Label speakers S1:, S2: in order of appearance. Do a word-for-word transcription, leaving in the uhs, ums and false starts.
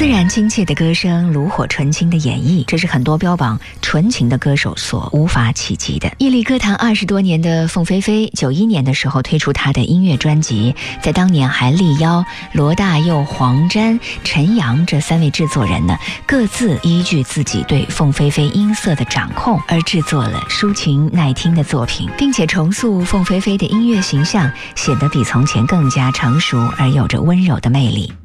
S1: 自然亲切的歌声，炉火纯青的演绎，这是很多标榜纯情的歌手所无法企及的。屹立歌坛二十多年的凤飞飞，九一年的时候推出她的音乐专辑，在当年还力邀罗大佑、黄沾、陈扬这三位制作人呢，各自依据自己对凤飞飞音色的掌控而制作了抒情耐听的作品，并且重塑凤飞飞的音乐形象，显得比从前更加成熟而有着温柔的魅力。